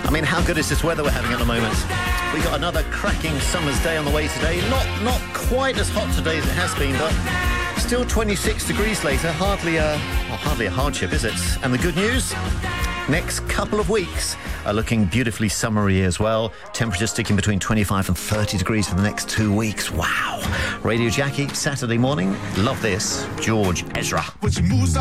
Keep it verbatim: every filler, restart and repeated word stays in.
I mean, how good is this weather we're having at the moment? We got another cracking summer's day on the way today. Not not quite as hot today as it has been, but still twenty-six degrees later. Hardly a, well, hardly a hardship, is it? And the good news? Next couple of weeks are looking beautifully summery as well. Temperatures sticking between twenty-five and thirty degrees for the next two weeks. Wow. Radio Jackie, Saturday morning. Love this. George Ezra.